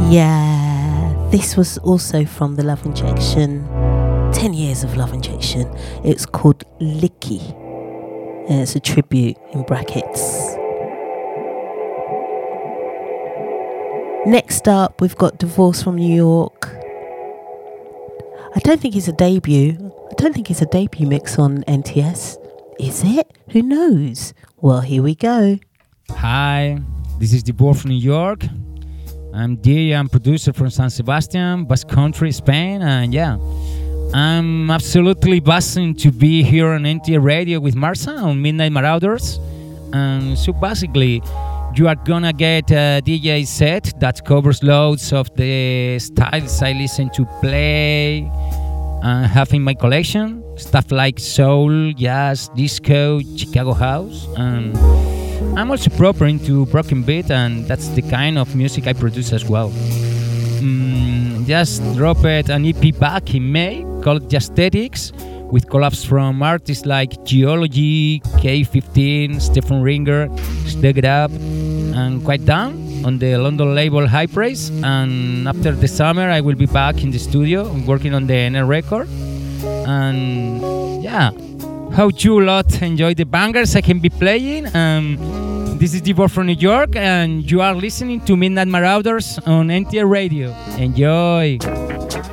Yeah, this was also from the Love Injection, 10 years of Love Injection. It's called Licky. It's a tribute in brackets. Next up, we've got Divorce from New York. I don't think it's a debut. I don't think it's a debut mix on NTS. Is it? Who knows? Well, here we go. Hi, this is Divorce from New York. I'm DJ and producer from San Sebastian, Basque Country, Spain, and yeah, I'm absolutely buzzing to be here on NTA Radio with Marsa on Midnight Marauders. And so basically, you are gonna get a DJ set that covers loads of the styles I listen to play and have in my collection. Stuff like soul, jazz, disco, Chicago house. And I'm also proper into broken beat, and that's the kind of music I produce as well. Just dropped an EP back in May called Justetics, with collabs from artists like Geology, K15, Stephen Ringer, Steg It Up, and Quite Down on the London label High Praise. And after the summer, I will be back in the studio working on the NL record. And yeah, hope you lot enjoy the bangers I can be playing. This is Divorce from New York, and you are listening to Midnight Marauders on NTR Radio. Enjoy!